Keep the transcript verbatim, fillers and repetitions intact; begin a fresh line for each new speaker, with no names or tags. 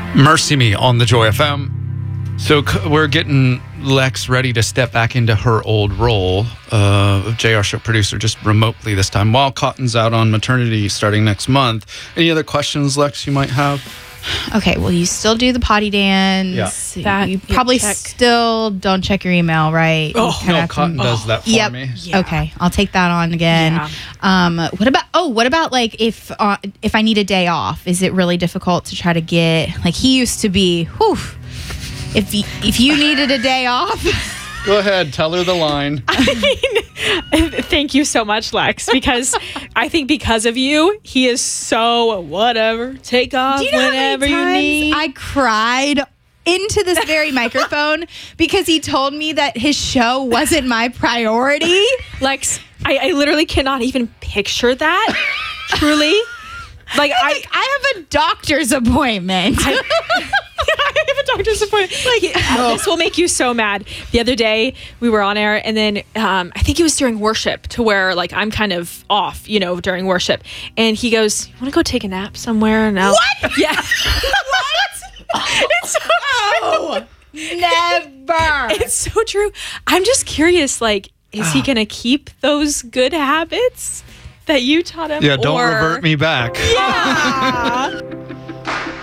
Mercy Me on the Joy F M. So c- we're getting Lex ready to step back into her old role uh, of J R show producer, just remotely this time, while Cotton's out on maternity starting next month. Any other questions, Lex, you might have?
Okay, well, you still do the potty dance.
Yeah.
That-
you
yeah,
probably
check.
still don't check your email, right?
Oh,
You kinda
No,
have to-
Cotton does that for
Yep.
me.
Yeah.
Okay, I'll take that on again.
Yeah.
Um, what about? Oh, what about like if uh, if I need a day off? Is it really difficult to try to get? Like he used to be. Whew, if y- if you needed a day off,
Go ahead, tell her the line.
Thank you so much, Lex, because I think because of you, he is so whatever. Take off
do you know
whenever
how
you
many
need.
times I cried into this very microphone because he told me that his show wasn't my priority.
Lex, I, I literally cannot even picture that. Truly. Like, I,
Like, I have a doctor's appointment.
I, I have a doctor's appointment. Like, this will make you so mad. The other day, we were on air, and then um, I think it was during worship, to where like I'm kind of off, you know, during worship. And he goes, "You want to go take a nap somewhere?" Now,
What?
Yeah.
What?
It's so
Oh, never.
It's so true. I'm just curious, like, is
Ah.
he gonna keep those good habits that you taught him?
Yeah, don't
or-
revert me back.
Yeah.